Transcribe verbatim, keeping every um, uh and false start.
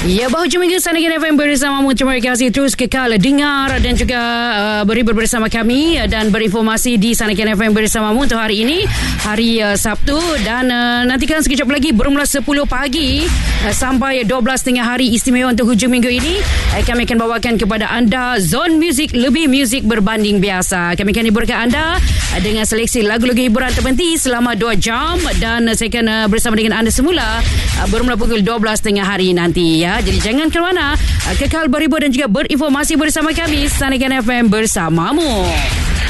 Ya, berhujung minggu Sanakan F M bersamamu. Terima kasih terus kekal dengar dan juga uh, berhibur bersama kami dan berinformasi di Sanakan F M bersamamu untuk hari ini, hari uh, Sabtu, dan uh, nantikan sekejap lagi bermula sepuluh pagi uh, sampai dua belas tengah hari istimewa untuk hujung minggu ini. Uh, kami akan bawakan kepada anda Zone Music, lebih muzik berbanding biasa. Kami akan hiburkan anda uh, dengan seleksi lagu-lagu hiburan terpenting selama dua jam, dan uh, saya akan uh, bersama dengan anda semula uh, bermula pukul dua belas tengah hari nanti ya. Jadi jangan ke mana, kekal berhibur dan juga berinformasi bersama kami Sanakan F M bersamamu.